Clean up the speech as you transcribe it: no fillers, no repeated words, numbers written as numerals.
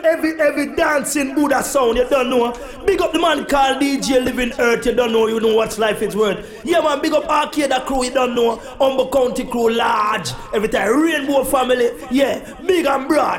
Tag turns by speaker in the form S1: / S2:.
S1: every dancing Buddha sound, you don't know. Big up the man called DJ Living Earth, you don't know, you know what life is worth. Yeah man, big up Arcade crew, you don't know. Humble County crew, large. Every time Rainbow family, yeah, big and broad.